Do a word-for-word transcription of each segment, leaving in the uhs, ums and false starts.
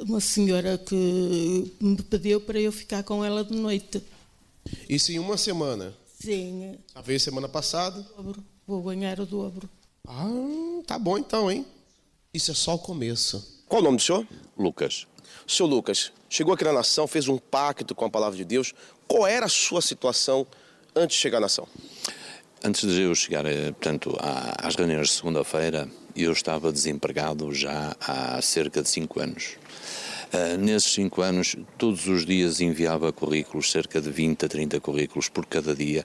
uma senhora que me pediu para eu ficar com ela de noite. Isso em uma semana? Sim. A vez semana passada? Dobro. Vou ganhar o dobro. Ah, tá bom então, hein? Isso é só o começo. Qual o nome do senhor? Lucas. Senhor Lucas, chegou aqui na nação, fez um pacto com a palavra de Deus. Qual era a sua situação antes de chegar à nação? Antes de eu chegar, portanto, às reuniões de segunda-feira, eu estava desempregado já há cerca de cinco anos. Uh, nesses cinco anos, todos os dias enviava currículos, cerca de vinte a trinta currículos por cada dia,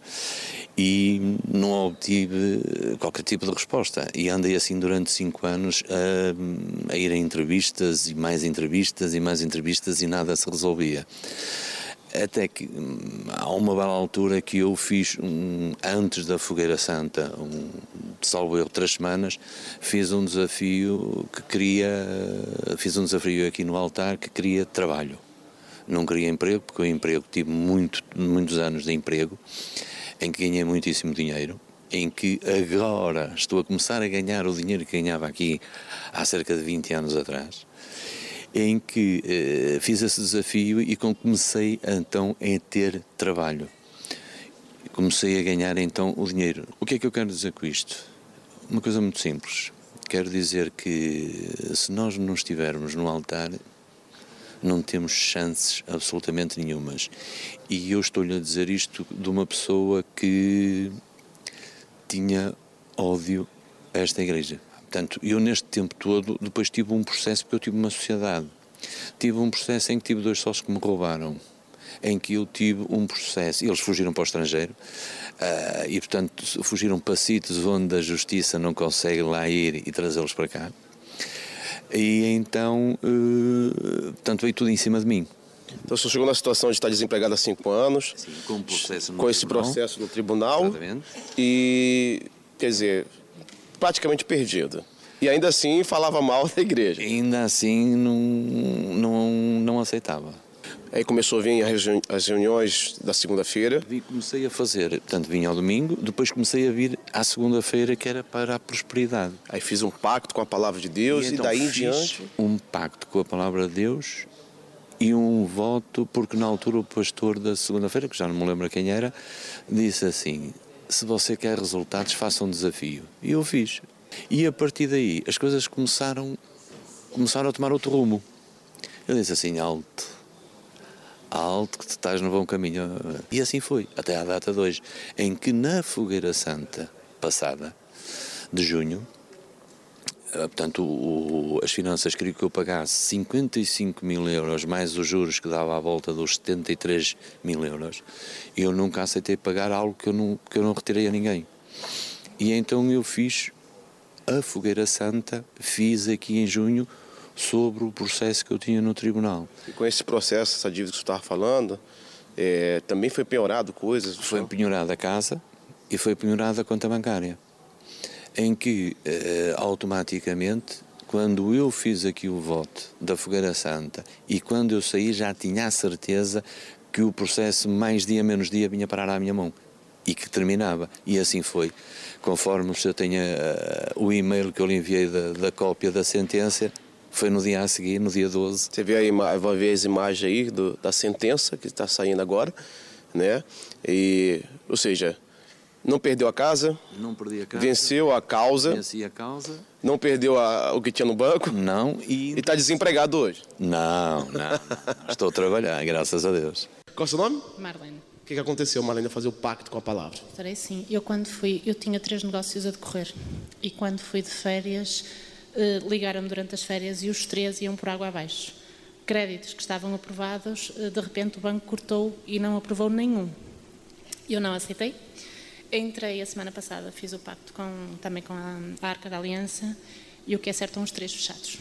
e não obtive qualquer tipo de resposta. E andei assim durante cinco anos a, a ir a entrevistas e mais entrevistas e mais entrevistas e nada se resolvia. Até que há uma bela altura que eu fiz, um, antes da Fogueira Santa, um, salvo erro, três semanas, fiz um desafio que queria, fiz um desafio aqui no altar que queria trabalho. Não queria emprego, porque o emprego, tive muito, muitos anos de emprego, em que ganhei muitíssimo dinheiro, em que agora estou a começar a ganhar o dinheiro que ganhava aqui há cerca de vinte anos atrás, em que eh, fiz esse desafio e comecei então a ter trabalho. Comecei a ganhar então o dinheiro. O que é que eu quero dizer com isto? Uma coisa muito simples. Quero dizer que se nós não estivermos no altar, não temos chances absolutamente nenhumas. E eu estou-lhe a dizer isto de uma pessoa que tinha ódio a esta igreja. Portanto, eu neste tempo todo, depois tive um processo, porque eu tive uma sociedade. Tive um processo em que tive dois sócios que me roubaram, em que eu tive um processo, eles fugiram para o estrangeiro, uh, e portanto fugiram para sítios onde a justiça não consegue lá ir e trazê-los para cá. E então, uh, portanto, veio tudo em cima de mim. Então o senhor chegou na situação de estar desempregado há cinco anos, Sim, com, um processo no com esse tribunal. processo no tribunal, Exatamente. E, quer dizer, praticamente perdido. E ainda assim falava mal da igreja. Ainda assim não, não, não aceitava. Aí começou a vir as reuniões da segunda-feira. Comecei a fazer, portanto vim ao domingo, depois comecei a vir à segunda-feira, que era para a prosperidade. Aí fiz um pacto com a palavra de Deus e, e então daí em fiz diante... um pacto com a palavra de Deus e um voto, porque na altura o pastor da segunda-feira, que já não me lembro quem era, disse assim: se você quer resultados, faça um desafio. E eu fiz. E a partir daí as coisas começaram, começaram a tomar outro rumo. Eu disse assim: alto, alto que tu estás no bom caminho. E assim foi, até à data de hoje, em que na Fogueira Santa passada, de junho, portanto o, as finanças queriam que eu pagasse cinquenta e cinco mil euros mais os juros, que dava à volta dos setenta e três mil euros. E eu nunca aceitei pagar algo que eu não, que eu não retirei a ninguém. E então eu fiz a Fogueira Santa, fiz aqui em junho, sobre o processo que eu tinha no tribunal. E com esse processo, essa dívida que você estava falando, é, também foi penhorado coisas? Foi penhorada a casa e foi penhorada a conta bancária, em que eh, automaticamente, quando eu fiz aqui o voto da Fogueira Santa e quando eu saí, já tinha a certeza que o processo mais dia menos dia vinha parar à minha mão e que terminava. E assim foi. Conforme o senhor tenha uh, o e-mail que eu lhe enviei da, da cópia da sentença, foi no dia a seguir, no dia doze. Você vê aí, vai ver as imagens aí do, da sentença que está saindo agora, né? E, ou seja, não perdeu a casa, não perdi a casa, venceu a causa, venci a causa, não perdeu a, o que tinha no banco, não, e está desempregado hoje. Não, não, não. Estou a trabalhar, graças a Deus. Qual é o seu nome? Marlene. O que, que aconteceu, Marlene, a fazer o pacto com a palavra? Estarei sim. Eu quando fui, eu tinha três negócios a decorrer e quando fui de férias, eh, ligaram-me durante as férias e os três iam por água abaixo. Créditos que estavam aprovados, eh, de repente o banco cortou e não aprovou nenhum. Eu não aceitei. Entrei a semana passada, fiz o pacto com, também com a, a Arca da Aliança e o que é certo, estão os três fechados.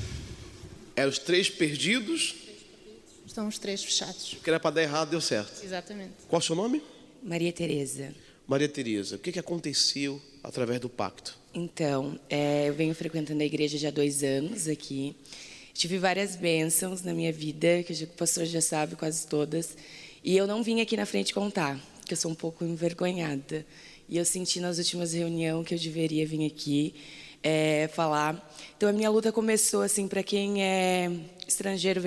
É os três perdidos? Estão os três fechados. O que era para dar errado deu certo. Exatamente. Qual é o seu nome? Maria Tereza. Maria Tereza, o que, que aconteceu através do pacto? Então, é, eu venho frequentando a igreja já há dois anos aqui. Tive várias bênçãos na minha vida, que o pastor já sabe, quase todas. E eu não vim aqui na frente contar, porque eu sou um pouco envergonhada. E eu senti nas últimas reuniões que eu deveria vir aqui é, falar. Então, a minha luta começou, assim, para quem é estrangeiro,